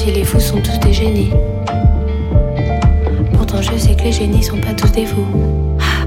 si les fous sont tous des génies. Pourtant je sais que les génies sont pas tous des fous.